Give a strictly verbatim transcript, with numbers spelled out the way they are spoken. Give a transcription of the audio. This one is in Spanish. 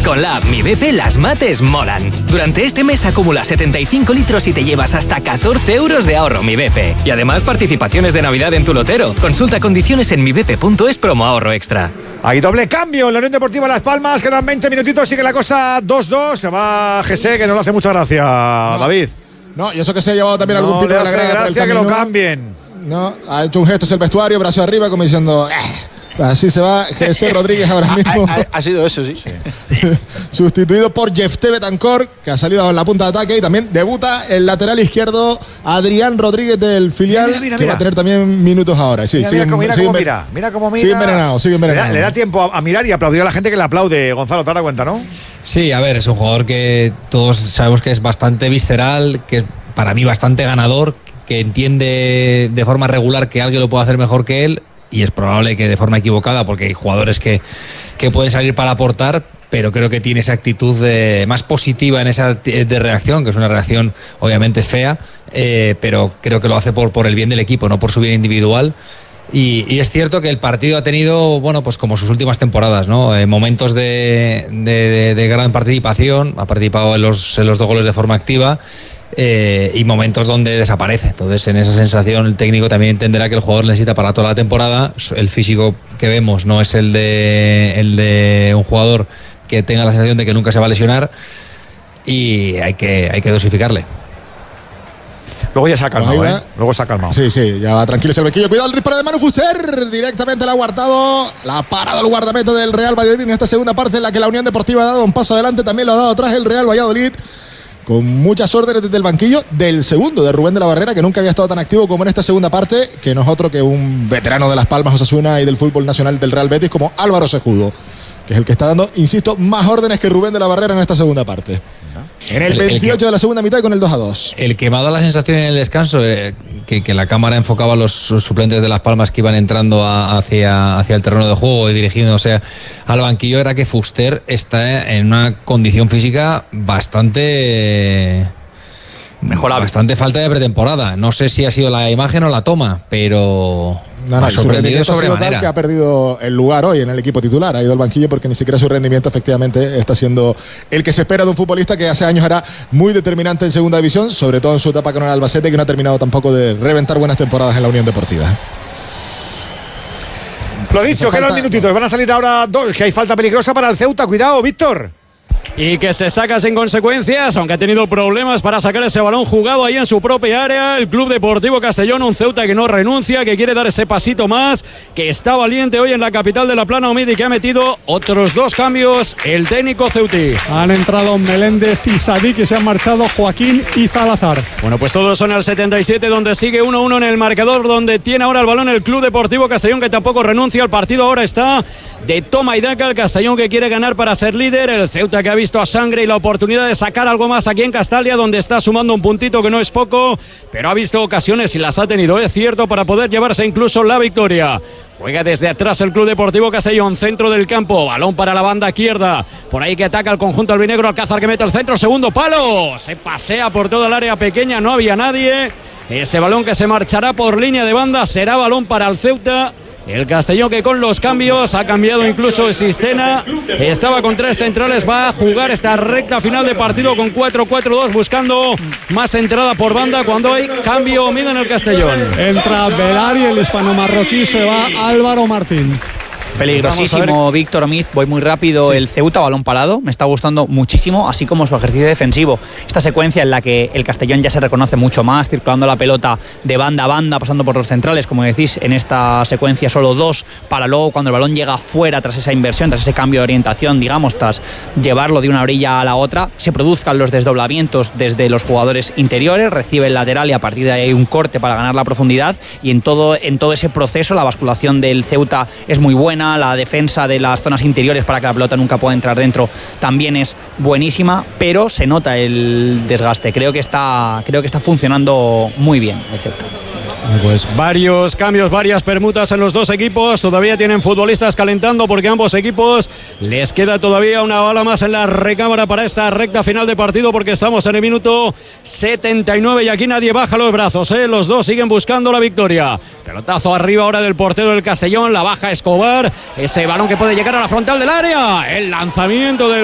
Con la app Mi B P las mates molan. Durante este mes acumula setenta y cinco litros y te llevas hasta catorce euros de ahorro Mi B P. Y además participaciones de Navidad en tu lotero. Consulta condiciones en mi b p punto es promo ahorro extra. Hay doble cambio en la Unión Deportiva Las Palmas. Quedan veinte minutitos, sigue la cosa dos dos. Se va G S, que no le hace mucha gracia, no. David. No, y eso que se ha llevado también no algún tipo le de la hace grada gracia que lo cambien. No, ha hecho un gesto hacia el vestuario, brazo arriba, como diciendo... Eh. Así se va G S Rodríguez ahora mismo. Ha, ha, ha sido eso, sí. sí. Sustituido por Jefté Betancor, que ha salido en la punta de ataque, y también debuta el lateral izquierdo Adrián Rodríguez del filial, mira, mira, que mira. va a tener también minutos ahora. Sí, mira, sigue, mira, mira sigue, cómo mira, mira cómo mira. Sigue envenenado, sigue envenenado. Le da, le da tiempo a, a mirar y aplaudir a la gente que le aplaude, Gonzalo, te das cuenta, ¿no? Sí, a ver, es un jugador que todos sabemos que es bastante visceral, que es para mí bastante ganador, que entiende de forma regular que alguien lo puede hacer mejor que él. Y es probable que de forma equivocada, porque hay jugadores que, que pueden salir para aportar, pero creo que tiene esa actitud de, más positiva en esa de reacción, que es una reacción obviamente fea, eh, pero creo que lo hace por, por el bien del equipo, no por su bien individual. Y, y es cierto que el partido ha tenido, bueno, pues como sus últimas temporadas, ¿no? Eh, momentos de, de, de, de gran participación, ha participado en los, en los dos goles de forma activa. Eh, y momentos donde desaparece. Entonces, en esa sensación, el técnico también entenderá que el jugador necesita para toda la temporada. El físico que vemos no es el de, el de un jugador que tenga la sensación de que nunca se va a lesionar, y hay que, hay que dosificarle. Luego ya se ha calmado, ¿eh? Luego se ha calmado. Sí, sí, ya va tranquilo ese bequillo. Cuidado el disparo de Manu Fuster. Directamente la ha guardado. La ha parado el guardameta del Real Valladolid en esta segunda parte, en la que la Unión Deportiva ha dado un paso adelante. También lo ha dado atrás el Real Valladolid, con muchas órdenes desde el banquillo del segundo, de Rubén de la Barrera, que nunca había estado tan activo como en esta segunda parte, que no es otro que un veterano de Las Palmas, Osasuna y del fútbol nacional del Real Betis, como Álvaro Sejudo, que es el que está dando, insisto, más órdenes que Rubén de la Barrera en esta segunda parte. En el, el veintiocho el que, de la segunda mitad y con el dos a dos. El que me ha dado la sensación en el descanso, eh, que, que la cámara enfocaba a los suplentes de Las Palmas que iban entrando a, hacia, hacia el terreno de juego y dirigiéndose al banquillo, era que Fuster está en una condición física bastante... mejorable. Bastante falta de pretemporada. No sé si ha sido la imagen o la toma, pero... No, no, ha sorprendido sobremanera. Que ha perdido el lugar hoy en el equipo titular, ha ido al banquillo porque ni siquiera su rendimiento efectivamente está siendo el que se espera de un futbolista que hace años era muy determinante en segunda división, sobre todo en su etapa con el Albacete, que no ha terminado tampoco de reventar buenas temporadas en la Unión Deportiva. Lo dicho, quedan minutitos, van a salir ahora dos, que hay falta peligrosa para el Ceuta, cuidado, Víctor. Y que se saca sin consecuencias, aunque ha tenido problemas para sacar ese balón jugado ahí en su propia área. El Club Deportivo Castellón, un Ceuta que no renuncia, que quiere dar ese pasito más, que está valiente hoy en la capital de la Plana Humida y que ha metido otros dos cambios el técnico ceutí. Han entrado Meléndez y Sadik y se han marchado Joaquín y Salazar. Bueno, pues todos son al setenta y siete, donde sigue uno uno en el marcador, donde tiene ahora el balón el Club Deportivo Castellón, que tampoco renuncia. El partido ahora está de toma y daca. El Castellón que quiere ganar para ser líder, el Ceuta que ha visto a sangre y la oportunidad de sacar algo más aquí en Castalia, donde está sumando un puntito que no es poco, pero ha visto ocasiones y las ha tenido, es cierto, para poder llevarse incluso la victoria. Juega desde atrás el Club Deportivo Castellón, centro del campo, balón para la banda izquierda, por ahí que ataca el conjunto albinegro, Alcázar que mete el centro, segundo palo, se pasea por toda el área pequeña, no había nadie, ese balón que se marchará por línea de banda, será balón para el Ceuta. El Castellón que con los cambios ha cambiado incluso Sistena, estaba con tres centrales, va a jugar esta recta final de partido con cuatro cuatro dos, buscando más entrada por banda cuando hay cambio Mido en el Castellón. Entra Belari, el hispano-marroquí, se va Álvaro Martín. Peligrosísimo Víctor Omid, voy muy rápido. Sí. El Ceuta, balón parado, me está gustando muchísimo, así como su ejercicio defensivo. Esta secuencia en la que el Castellón ya se reconoce mucho más, circulando la pelota de banda a banda, pasando por los centrales, como decís, en esta secuencia solo dos, para luego cuando el balón llega fuera, tras esa inversión, tras ese cambio de orientación, digamos, tras llevarlo de una orilla a la otra, se produzcan los desdoblamientos desde los jugadores interiores, recibe el lateral y a partir de ahí hay un corte para ganar la profundidad, y en todo, en todo ese proceso la basculación del Ceuta es muy buena. La defensa de las zonas interiores para que la pelota nunca pueda entrar dentro también es buenísima, pero se nota el desgaste. Creo que está, creo que está funcionando muy bien el Ceuta. Pues varios cambios, varias permutas en los dos equipos. Todavía tienen futbolistas calentando porque ambos equipos les queda todavía una bala más en la recámara para esta recta final de partido, porque estamos en el minuto setenta y nueve y aquí nadie baja los brazos, ¿eh? Los dos siguen buscando la victoria. Pelotazo arriba ahora del portero del Castellón, la baja Escobar, ese balón que puede llegar a la frontal del área, el lanzamiento del